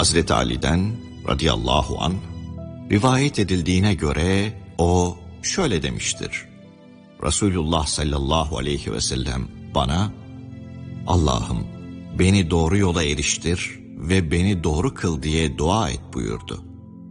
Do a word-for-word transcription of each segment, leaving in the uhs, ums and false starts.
Hazreti Ali'den radıyallahu anh rivayet edildiğine göre o şöyle demiştir. Resulullah sallallahu aleyhi ve sellem bana, Allah'ım beni doğru yola eriştir ve beni doğru kıl diye dua et buyurdu.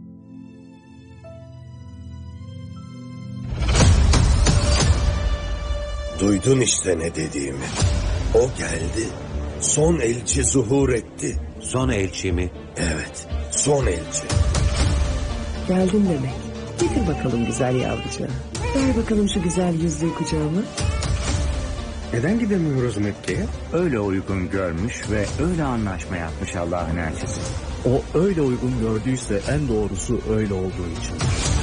Duydun işte ne dediğimi. O geldi. Son elçi zuhur etti. Son elçi mi? Evet, son elçi. Geldin demek. Getir bakalım güzel yavrucağı. Ver bakalım şu güzel yüzlüğü kucağıma. Neden gidemiyoruz Mekke'ye? Öyle uygun görmüş ve öyle anlaşma yapmış Allah'ın elçisi. O öyle uygun gördüyse en doğrusu öyle olduğu için.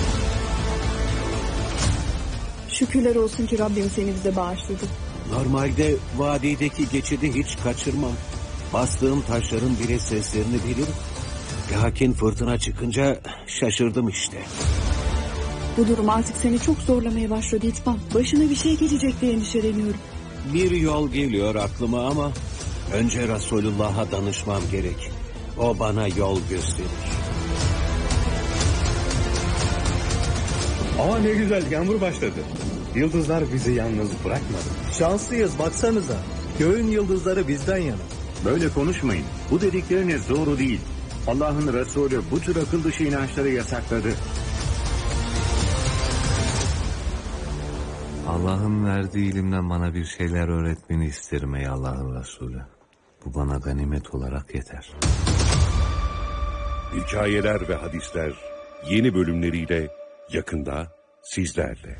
Şükürler olsun ki Rabbim seni bize bağışladı. Normalde vadideki geçidi hiç kaçırmam. Bastığım taşların bile seslerini bilirim. Lakin fırtına çıkınca şaşırdım işte. Bu durum artık seni çok zorlamaya başladı İtbam. Başına bir şey gelecek diye endişeleniyorum. Bir yol geliyor aklıma ama önce Resulullah'a danışmam gerek. O bana yol gösterir. Aa ne güzel, yağmur başladı. Yıldızlar bizi yalnız bırakmadı. Şanslıyız baksanıza. Göğün yıldızları bizden yana. Böyle konuşmayın. Bu dedikleriniz doğru değil. Allah'ın Resulü bu tür akıl dışı inançları yasakladı. Allah'ın verdiği ilimden bana bir şeyler öğretmeni isterim ey Allah'ın Resulü. Bu bana ganimet olarak yeter. Hikayeler ve hadisler yeni bölümleriyle yakında sizlerle.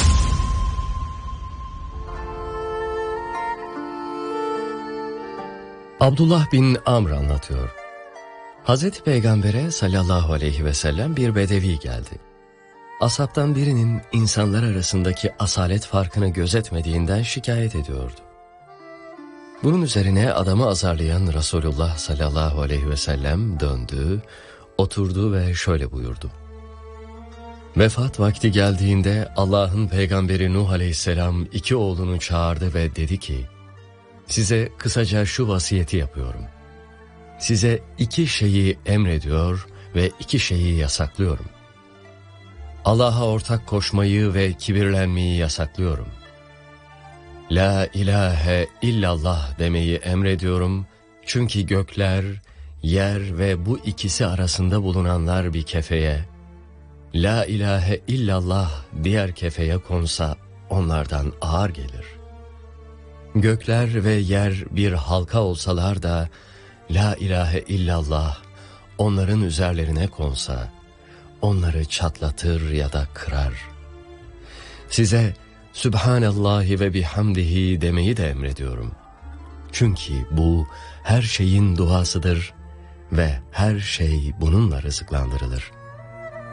Abdullah bin Amr anlatıyor. Hazreti Peygamber'e sallallahu aleyhi ve sellem bir bedevi geldi. Ashabtan birinin insanlar arasındaki asalet farkını gözetmediğinden şikayet ediyordu. Bunun üzerine adamı azarlayan Resulullah sallallahu aleyhi ve sellem döndü, oturdu ve şöyle buyurdu. Vefat vakti geldiğinde Allah'ın peygamberi Nuh aleyhisselam iki oğlunu çağırdı ve dedi ki, size kısaca şu vasiyeti yapıyorum. Size iki şeyi emrediyor ve iki şeyi yasaklıyorum. Allah'a ortak koşmayı ve kibirlenmeyi yasaklıyorum. La ilahe illallah demeyi emrediyorum. Çünkü gökler, yer ve bu ikisi arasında bulunanlar bir kefeye, La ilahe illallah diğer kefeye konsa onlardan ağır gelir. Gökler ve yer bir halka olsalar da La ilahe illallah onların üzerlerine konsa onları çatlatır ya da kırar. Size Sübhanallahi ve bihamdihi demeyi de emrediyorum. Çünkü bu her şeyin duasıdır ve her şey bununla rızıklandırılır.